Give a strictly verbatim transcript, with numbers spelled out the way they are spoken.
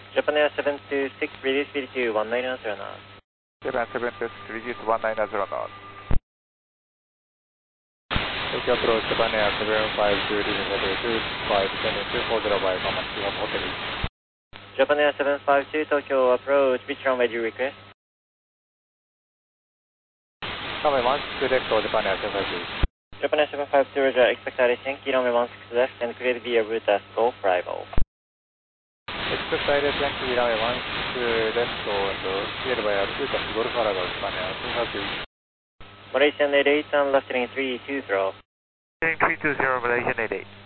Japan Air seven two six, reduce speed to one nine zero knots. Japan seven two six, reduce one nine zero knots. Tokyo approach, Japan Air seven five two, reading hotel two five, descending two four zero by Mama Kihon Hotel. Japan Air seven five two, Tokyo approach, which runway do you request? Runway one six left for Japan Air seven five two. Japan Air seven five two, Roger, expect descent, key runway one six left, and clear to be a route as Golf Bravo. Expect direct entry runway one six left and cleared by a route as Golf Bravo, Japan Air seven five two. Malaysian eight eight and left heading three two zero. Heading three two zero, Malaysian eight eight.